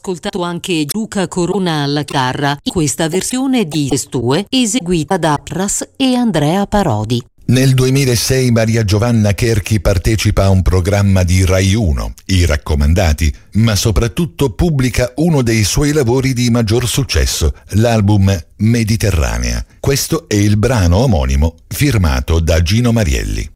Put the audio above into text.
ascoltato anche Luca Corona alla chitarra in questa versione di Testue eseguita da Pras e Andrea Parodi. Nel 2006 Maria Giovanna Cherchi partecipa a un programma di Rai 1, I Raccomandati, ma soprattutto pubblica uno dei suoi lavori di maggior successo, l'album Mediterranea. Questo è il brano omonimo firmato da Gino Marielli.